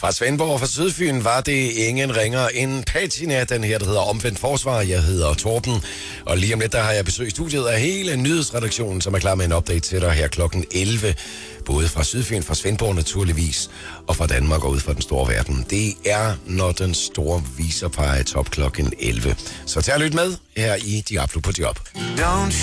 Fra Svendborg og fra Sydfyn var det ingen ringer end Patina, den her, der hedder Omvendt Forsvar. Jeg hedder Torben, og lige om lidt, der har jeg besøg i studiet af hele nyhedsredaktionen, som er klar med en update til dig her klokken 11. Både fra Sydfyn, fra Svendborg naturligvis, og fra Danmark og ud fra den store verden. Det er, når den store viser peger top klokken 11. Så tag og lyt med her i Diablo på Job. Don't